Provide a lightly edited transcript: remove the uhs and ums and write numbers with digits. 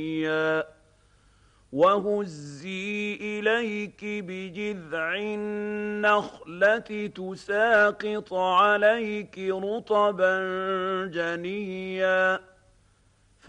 وهزي إليك بجذع النخلة تساقط عليك رطبا جنيا